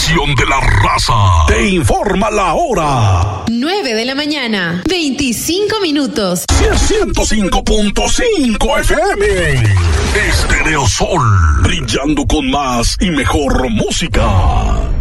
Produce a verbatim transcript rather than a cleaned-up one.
estación de la raza. Te informa la hora. nueve de la mañana, veinticinco minutos. ciento cinco punto cinco F M. Estereosol, brillando con más y mejor música.